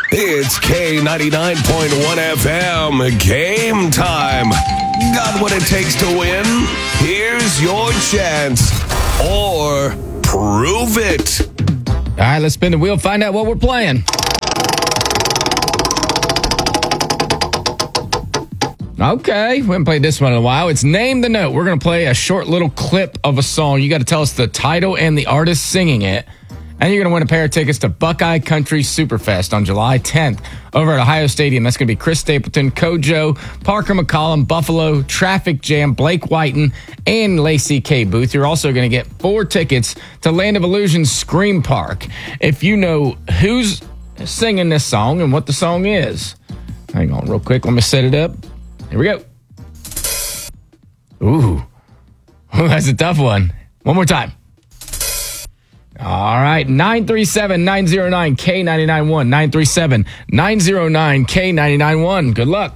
It's K99.1 FM. Game time. Got what it takes to win? Here's your chance. Or prove it. All right, let's spin the wheel, find out what we're playing. Okay, we haven't played this one in a while. It's Name the Note. We're going to play a short little clip of a song. You got to tell us the title and the artist singing it. And you're going to win a pair of tickets to Buckeye Country Superfest on July 10th over at Ohio Stadium. That's going to be Chris Stapleton, Kojo, Parker McCollum, Buffalo, Traffic Jam, Blake Whiten, and Lacey K. Booth. You're also going to get 4 tickets to Land of Illusion Scream Park. If you know who's singing this song and what the song is. Hang on real quick. Let me set it up. Here we go. Ooh, that's a tough one. One more time. All right, 937-909-K991, 937-909-K991. Good luck.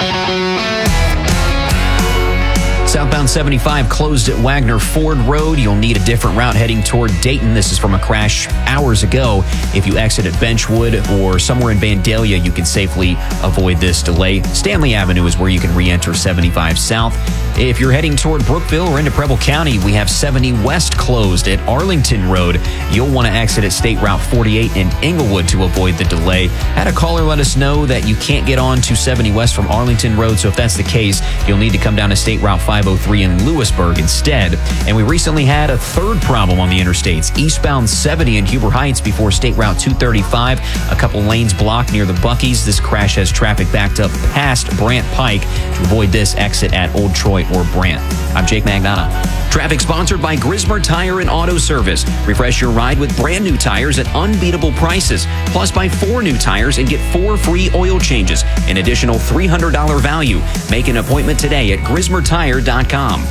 Southbound 75 closed at Wagner Ford Road. You'll need a different route heading toward Dayton. This is from a crash hours ago. If you exit at Benchwood or somewhere in Vandalia, you can safely avoid this delay. Stanley Avenue is where you can re-enter 75 South. If you're heading toward Brookville or into Preble County, we have 70 West closed at Arlington Road. You'll want to exit at State Route 48 in Englewood to avoid the delay. Had a caller let us know that you can't get on to 70 West from Arlington Road, so if that's the case, you'll need to come down to State Route 503 in Lewisburg instead. And we recently had a third problem on the interstates. Eastbound 70 in Huber Heights before State Route 235. A couple lanes blocked near the Buc-ee's. This crash has traffic backed up past Brant Pike. To avoid this, exit at Old Troy or Brant. I'm Jake Magnana. Traffic sponsored by Grismer Tire and Auto Service. Refresh your ride with brand new tires at unbeatable prices. Plus, buy 4 new tires and get 4 free oil changes. An additional $300 value. Make an appointment today at GrismerTire.com.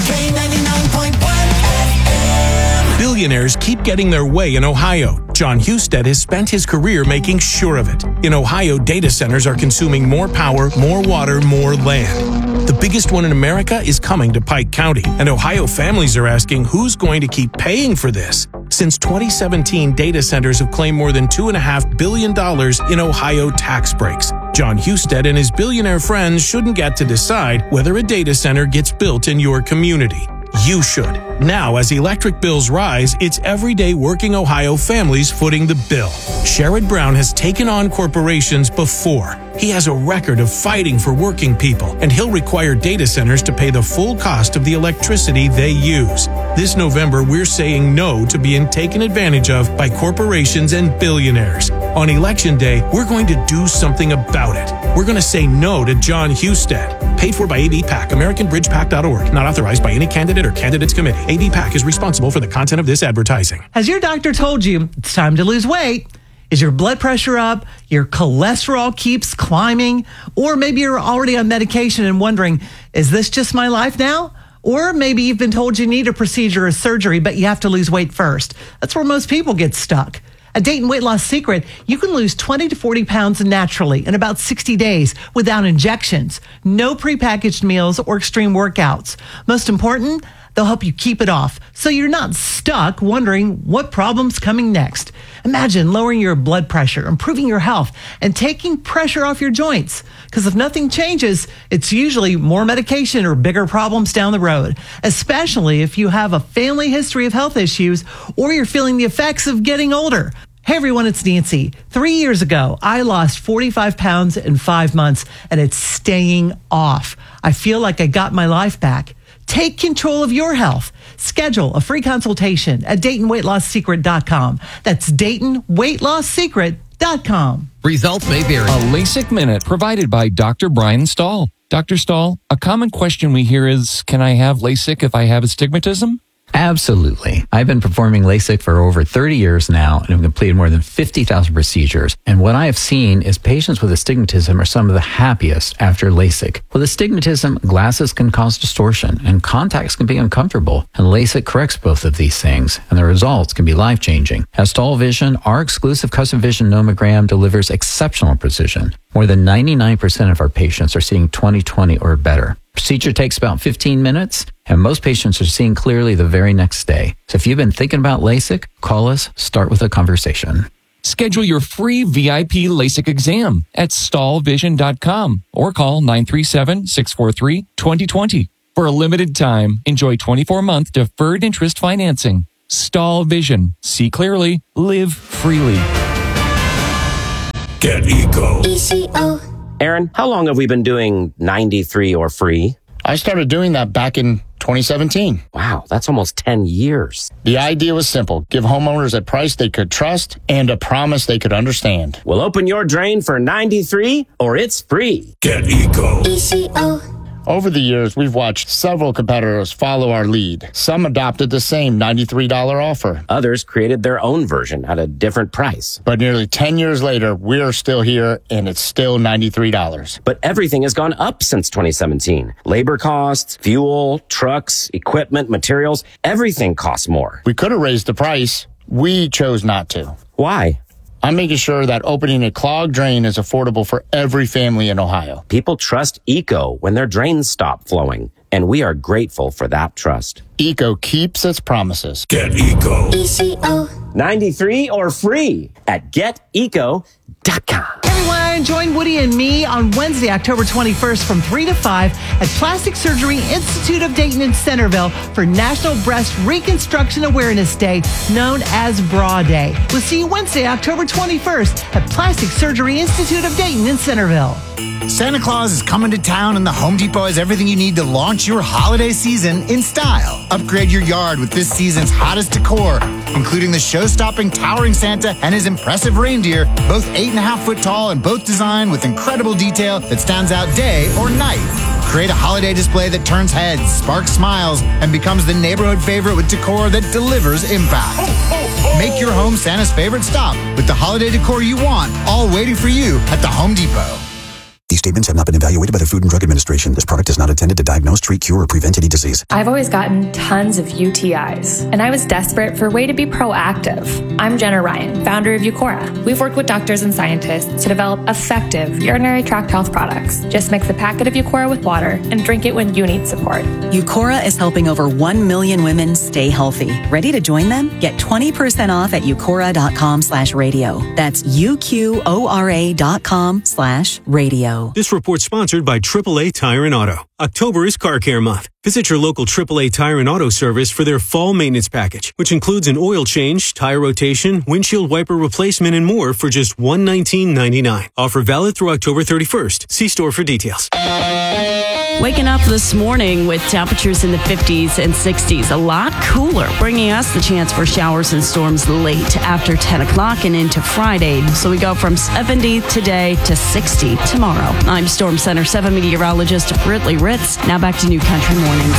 Billionaires keep getting their way in Ohio. John Husted has spent his career making sure of it. In Ohio, data centers are consuming more power, more water, more land. The biggest one in America is coming to Pike County, and Ohio families are asking who's going to keep paying for this. Since 2017, data centers have claimed more than $2.5 billion in Ohio tax breaks. John Husted and his billionaire friends shouldn't get to decide whether a data center gets built in your community. You should. Now, as electric bills rise, it's everyday working Ohio families footing the bill. Sherrod Brown has taken on corporations before. He has a record of fighting for working people, and he'll require data centers to pay the full cost of the electricity they use. This November, we're saying no to being taken advantage of by corporations and billionaires. On Election Day, we're going to do something about it. We're going to say no to John Husted. Paid for by ABPAC, AmericanBridgePAC.org. Not authorized by any candidate or candidates committee. ABPAC is responsible for the content of this advertising. Has your doctor told you it's time to lose weight? Is your blood pressure up? Your cholesterol keeps climbing? Or maybe you're already on medication and wondering, is this just my life now? Or maybe you've been told you need a procedure or surgery, but you have to lose weight first. That's where most people get stuck. At Dayton Weight Loss Secret, you can lose 20 to 40 pounds naturally in about 60 days without injections, no prepackaged meals or extreme workouts. Most important, they'll help you keep it off so you're not stuck wondering what problem's coming next. Imagine lowering your blood pressure, improving your health, and taking pressure off your joints. Because if nothing changes, it's usually more medication or bigger problems down the road, especially if you have a family history of health issues or you're feeling the effects of getting older. Hey everyone, it's Nancy. 3 years ago, I lost 45 pounds in 5 months, and it's staying off. I feel like I got my life back. Take control of your health. Schedule a free consultation at DaytonWeightLossSecret.com. That's DaytonWeightLossSecret.com. Results may vary. A LASIK Minute provided by Dr. Brian Stahl. Dr. Stahl, a common question we hear is, can I have LASIK if I have astigmatism? Absolutely. I've been performing LASIK for over 30 years now and have completed more than 50,000 procedures. And what I have seen is patients with astigmatism are some of the happiest after LASIK. With astigmatism, glasses can cause distortion and contacts can be uncomfortable. And LASIK corrects both of these things, and the results can be life-changing. At Stahl Vision, our exclusive custom vision nomogram delivers exceptional precision. More than 99% of our patients are seeing 20/20 or better. Procedure takes about 15 minutes, and most patients are seeing clearly the very next day. So if you've been thinking about LASIK, call us, start with a conversation. Schedule your free VIP LASIK exam at stallvision.com or call 937-643-2020. For a limited time, enjoy 24-month deferred interest financing. Stall Vision. See clearly. Live freely. Get Eco. ECO. Aaron, how long have we been doing 93 or free? I started doing that back in 2017. Wow, that's almost 10 years. The idea was simple. Give homeowners a price they could trust and a promise they could understand. Well, open your drain for 93 or it's free. Get Eco. ECO. Over the years, we've watched several competitors follow our lead. Some adopted the same $93 offer. Others created their own version at a different price. But nearly 10 years later, we're still here, and it's still $93. But everything has gone up since 2017. Labor costs, fuel, trucks, equipment, materials, everything costs more. We could have raised the price. We chose not to. Why? I'm making sure that opening a clogged drain is affordable for every family in Ohio. People trust Eco when their drains stop flowing, and we are grateful for that trust. Eco keeps its promises. Get Eco. ECO. 93 or free at geteco.com. Everyone, join Woody and me on Wednesday, October 21st from 3 to 5 at Plastic Surgery Institute of Dayton in Centerville for National Breast Reconstruction Awareness Day, known as Bra Day. We'll see you Wednesday, October 21st at Plastic Surgery Institute of Dayton in Centerville. Santa Claus is coming to town, and the Home Depot has everything you need to launch your holiday season in style. Upgrade your yard with this season's hottest decor, including the show-stopping towering Santa and his impressive reindeer, both 8.5 foot tall and both designed with incredible detail that stands out day or night. Create a holiday display that turns heads, sparks smiles, and becomes the neighborhood favorite with decor that delivers impact. Make your home Santa's favorite stop with the holiday decor you want, all waiting for you at the Home Depot. These statements have not been evaluated by the Food and Drug Administration. This product is not intended to diagnose, treat, cure, or prevent any disease. I've always gotten tons of UTIs, and I was desperate for a way to be proactive. I'm Jenna Ryan, founder of Eucora. We've worked with doctors and scientists to develop effective urinary tract health products. Just mix a packet of Eucora with water and drink it when you need support. Eucora is helping over 1 million women stay healthy. Ready to join them? Get 20% off at eucora.com/radio. That's UQORA.com/radio. This report sponsored by AAA Tire and Auto. October is Car Care Month. Visit your local AAA Tire and Auto service for their fall maintenance package, which includes an oil change, tire rotation, windshield wiper replacement, and more for just $119.99. Offer valid through October 31st. See store for details. Waking up this morning with temperatures in the 50s and 60s, a lot cooler, bringing us the chance for showers and storms late after 10 o'clock and into Friday. So we go from 70 today to 60 tomorrow. I'm Storm Center 7 meteorologist Britley Ritz. Now back to New Country Mornings.